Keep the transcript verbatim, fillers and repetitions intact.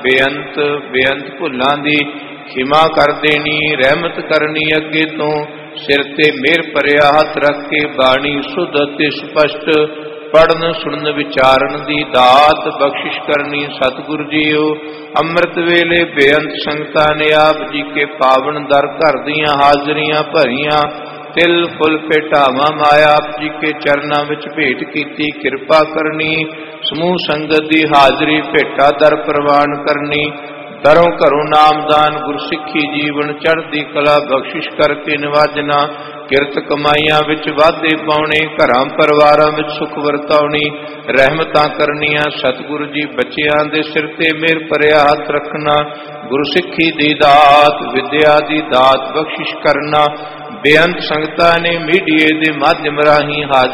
ਬੇਅੰਤ ਬੇਅੰਤ ਭੁੱਲਾਂ ਦੀ ਖਿਮਾ ਕਰ ਦੇਣੀ, ਰਹਿਮਤ ਕਰਨੀ ਅੱਗੇ ਤੋਂ। ਸਿਰ ਤੇ ਮਿਹਰ ਭਰਿਆ ਹੱਥ ਰੱਖ ਕੇ ਬਾਣੀ ਸੁਧ ਅਤੇ ਸਪਸ਼ਟ ਪੜਨ ਸੁਣਨ ਵਿਚਾਰਨ ਦੀ ਦਾਤ ਬਖਸ਼ਿਸ਼ ਕਰਨੀ। ਸਤਿਗੁਰੂ ਜੀਓ ਅੰਮ੍ਰਿਤ ਵੇਲੇ ਬੇਅੰਤ ਸੰਗਤਾਂ ਨੇ ਆਪ ਜੀ ਕੇ ਪਾਵਨ ਦਰ ਘਰ ਦੀਆਂ ਹਾਜ਼ਰੀਆਂ ਭਰੀਆਂ। ਤਿਲ ਫੁੱਲ ਭੇਟਾਵਾਂ ਮਾਇਆ ਆਪ ਜੀ ਕੇ ਚਰਨਾਂ ਵਿੱਚ ਭੇਟ ਕੀਤੀ। ਕਿਰਪਾ ਕਰਨੀ ਸਮੂਹ ਸੰਗਤ ਦੀ ਹਾਜ਼ਰੀ ਭੇਟਾ ਦਰ ਪ੍ਰਵਾਨ ਕਰਨੀ। ਦਰੋਂ ਘਰੋਂ ਨਾਮਦਾਨ ਗੁਰਸਿੱਖੀ ਜੀਵਨ ਚੜ੍ਹਦੀ ਕਲਾ ਬਖਸ਼ਿਸ਼ ਕਰਕੇ ਨਿਵਾਜਣਾ। ਕਿਰਤ ਕਮਾਈਆਂ ਵਿੱਚ ਵਾਧੇ ਪਾਉਣੇ, ਘਰਾਂ ਪਰਿਵਾਰਾਂ ਵਿੱਚ ਸੁਖ ਵਰਤਾਉਣੀ, ਰਹਿਮਤਾਂ ਕਰਨੀਆਂ। ਸਤਿਗੁਰੂ ਜੀ ਬੱਚਿਆਂ ਦੇ ਸਿਰ ਤੇ ਮਿਹਰ ਭਰਿਆ ਹੱਥ ਰੱਖਣਾ। ਗੁਰਸਿੱਖੀ ਦੀ ਦਾਤ ਵਿਦਿਆ ਦੀ ਦਾਤ ਬਖਸ਼ਿਸ਼ ਕਰਨਾ। ਬੇਅੰਤ ਸੰਗਤਾਂ ਨੇ ਮੀਡੀਏ ਦੇ ਮਾਧਿਅਮ ਰਾਹੀਂ ਹਾਜ਼ਰ